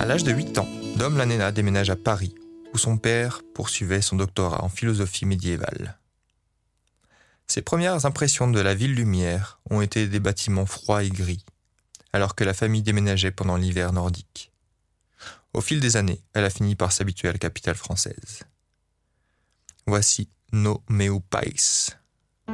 À l'âge de 8 ans, Dom Lanena déménage à Paris, où son père poursuivait son doctorat en philosophie médiévale. Ses premières impressions de la ville lumière ont été des bâtiments froids et gris, alors que la famille déménageait pendant l'hiver nordique. Au fil des années, elle a fini par s'habituer à la capitale française. Voici No Meu País.